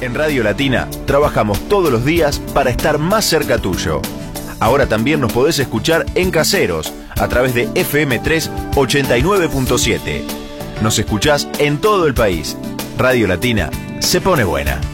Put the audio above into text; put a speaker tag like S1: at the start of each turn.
S1: En Radio Latina trabajamos todos los días para estar más cerca tuyo. Ahora también nos podés escuchar en Caseros, a través de FM3 89.7. Nos escuchás en todo el país. Radio Latina se pone buena.